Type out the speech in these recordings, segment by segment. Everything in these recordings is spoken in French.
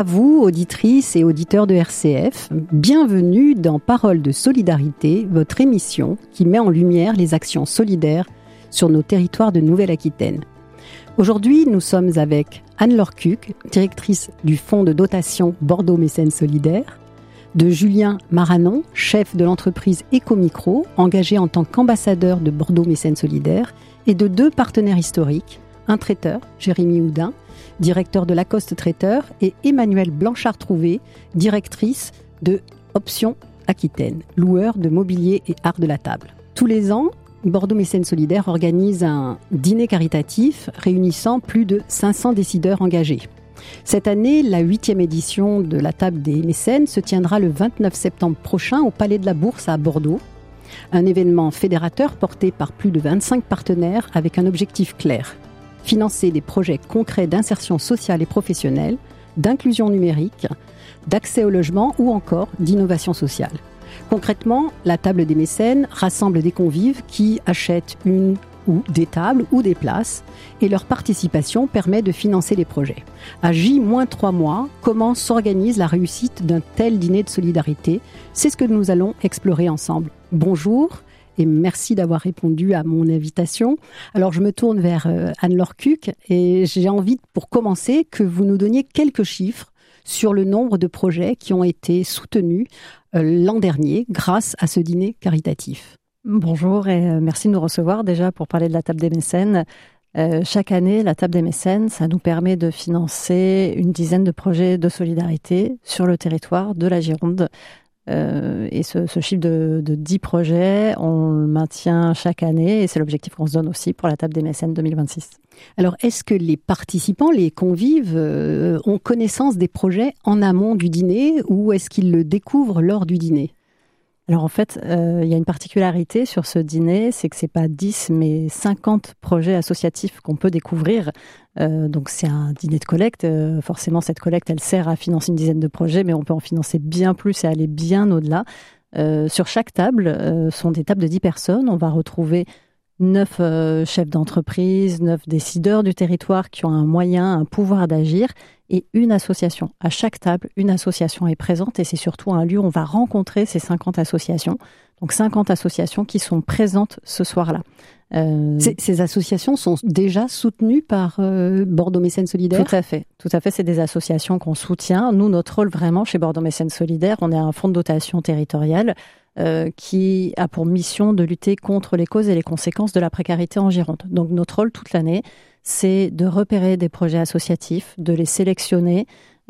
À vous, auditrices et auditeurs de RCF, bienvenue dans Paroles de Solidarité, votre émission qui met en lumière les actions solidaires sur nos territoires de Nouvelle-Aquitaine. Aujourd'hui, nous sommes avec Anne-Laure Cuc, directrice du fonds de dotation Bordeaux Mécènes Solidaires, de Julien Maranon, chef de l'entreprise Ecomicro, engagé en tant qu'ambassadeur de Bordeaux Mécènes Solidaires, et de deux partenaires historiques, un traiteur, Jérémy Houdin, directeur de Lacoste Traiteur, et Emmanuelle Blanchard-Trouvé, directrice de Option Aquitaine, loueur de mobilier et art de la table. Tous les ans, Bordeaux Mécènes Solidaires organise un dîner caritatif réunissant plus de 500 décideurs engagés. Cette année, la 8e édition de la Table des Mécènes se tiendra le 29 septembre prochain au Palais de la Bourse à Bordeaux. Un événement fédérateur porté par plus de 25 partenaires avec un objectif clair: financer des projets concrets d'insertion sociale et professionnelle, d'inclusion numérique, d'accès au logement ou encore d'innovation sociale. Concrètement, la Table des Mécènes rassemble des convives qui achètent une ou des tables ou des places et leur participation permet de financer les projets. À J-3 mois, comment s'organise la réussite d'un tel dîner de solidarité? C'est ce que nous allons explorer ensemble. Bonjour et merci d'avoir répondu à mon invitation. Alors je me tourne vers Anne-Laure Cuc et j'ai envie, pour commencer, que vous nous donniez quelques chiffres sur le nombre de projets qui ont été soutenus l'an dernier grâce à ce dîner caritatif. Bonjour et merci de nous recevoir déjà pour parler de la Table des Mécènes. Chaque année, la Table des Mécènes, ça nous permet de financer une dizaine de projets de solidarité sur le territoire de la Gironde. Et ce chiffre de 10 projets, on le maintient chaque année et c'est l'objectif qu'on se donne aussi pour la Table des Mécènes 2026. Alors, est-ce que les participants, les convives, ont connaissance des projets en amont du dîner ou est-ce qu'ils le découvrent lors du dîner ? Alors en fait, il y a une particularité sur ce dîner, c'est que c'est pas 10 mais 50 projets associatifs qu'on peut découvrir. Donc c'est un dîner de collecte. Forcément, cette collecte, elle sert à financer une dizaine de projets, mais on peut en financer bien plus et aller bien au-delà. Sur chaque table, sont des tables de 10 personnes. On va retrouver 9 chefs d'entreprise, 9 décideurs du territoire qui ont un moyen, un pouvoir d'agir et une association. À chaque table, une association est présente et c'est surtout un lieu où on va rencontrer ces 50 associations. Donc 50 associations qui sont présentes ce soir-là. Ces associations sont déjà soutenues par Bordeaux Mécènes Solidaires ? Tout à fait. C'est des associations qu'on soutient. Nous, notre rôle vraiment chez Bordeaux Mécènes Solidaires, on est un fonds de dotation territoriale qui a pour mission de lutter contre les causes et les conséquences de la précarité en Gironde. Donc notre rôle toute l'année, c'est de repérer des projets associatifs, de les sélectionner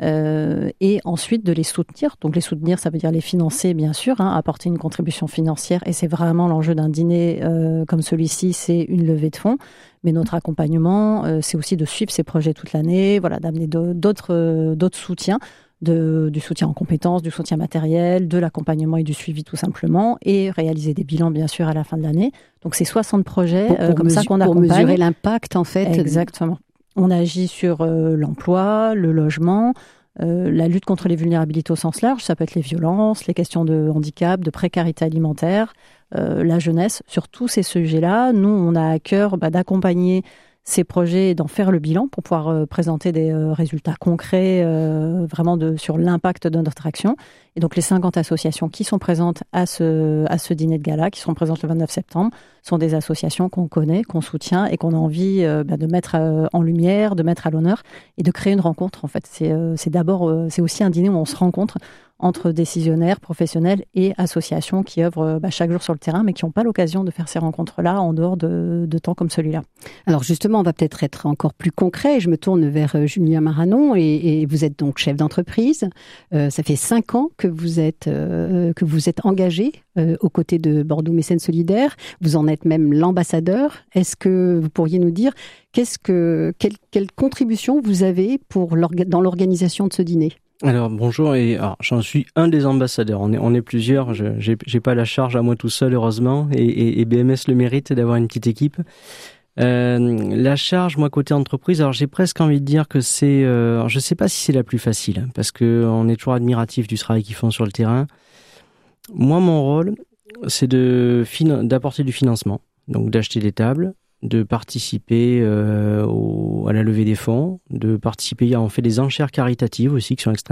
et ensuite de les soutenir. Donc les soutenir, ça veut dire les financer bien sûr, apporter une contribution financière et c'est vraiment l'enjeu d'un dîner comme celui-ci, c'est une levée de fonds. Mais notre accompagnement, c'est aussi de suivre ces projets toute l'année, voilà, d'amener d'autres soutiens. Du soutien en compétences, du soutien matériel, de l'accompagnement et du suivi tout simplement, et réaliser des bilans bien sûr à la fin de l'année. Donc c'est 60 projets comme ça qu'on accompagne. Pour mesurer l'impact en fait. Exactement. On agit sur l'emploi, le logement, la lutte contre les vulnérabilités au sens large, ça peut être les violences, les questions de handicap, de précarité alimentaire, la jeunesse. Sur tous ces sujets-là, nous on a à cœur d'accompagner ces projets et d'en faire le bilan pour pouvoir présenter des résultats concrets vraiment sur l'impact de notre action. Et donc les 50 associations qui sont présentes à ce dîner de gala, qui seront présentes le 29 septembre, sont des associations qu'on connaît, qu'on soutient et qu'on a envie de mettre en lumière, de mettre à l'honneur et de créer une rencontre. En fait, c'est aussi un dîner où on se rencontre entre décisionnaires, professionnels et associations qui œuvrent chaque jour sur le terrain, mais qui n'ont pas l'occasion de faire ces rencontres-là en dehors de temps comme celui-là. Alors justement, on va peut-être être encore plus concret. Je me tourne vers Julien Maranon et vous êtes donc chef d'entreprise. Ça fait 5 ans que vous êtes engagé aux côtés de Bordeaux Mécènes Solidaires. Vous en êtes même l'ambassadeur. Est-ce que vous pourriez nous dire quelle contribution vous avez dans l'organisation de ce dîner ? Alors bonjour, j'en suis un des ambassadeurs. On est plusieurs. J'ai pas la charge à moi tout seul heureusement, et BMS le mérite d'avoir une petite équipe. La charge, moi côté entreprise, alors j'ai presque envie de dire que c'est, je sais pas si c'est la plus facile, parce que on est toujours admiratif du travail qu'ils font sur le terrain. Moi, mon rôle, c'est d'apporter du financement, donc d'acheter des tables, de participer à la levée des fonds, de participer, on fait des enchères caritatives aussi qui sont extrêmement